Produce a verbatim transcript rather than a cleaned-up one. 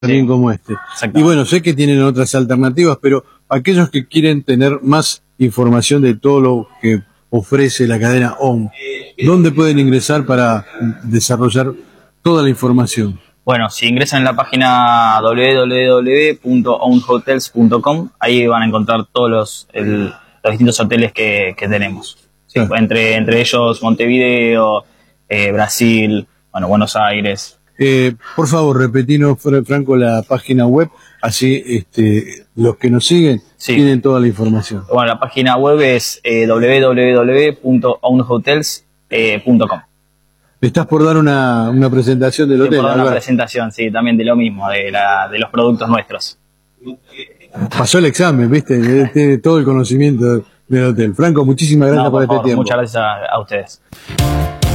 también como este. Y bueno, sé que tienen otras alternativas, pero aquellos que quieren tener más información de todo lo que ofrece la cadena O N, ¿dónde pueden ingresar para desarrollar toda la información? Bueno, si ingresan en la página doble u doble u doble u punto own hotels punto com, ahí van a encontrar todos los, el, los distintos hoteles que, que tenemos. Sí, ah. entre, entre ellos Montevideo, eh, Brasil, bueno, Buenos Aires. Eh, por favor, repetinos, Franco, la página web, así este, los que nos siguen sí. tienen toda la información. Bueno, la página web es eh, doble u doble u doble u punto own hotels punto com. ¿Estás por dar una, una presentación del hotel? Estoy por dar una presentación, sí, también de lo mismo, de, la, de los productos nuestros. Pasó el examen, ¿viste? Tiene todo el conocimiento del hotel. Franco, muchísimas gracias no, por, por este favor, tiempo. Muchas gracias a, a ustedes.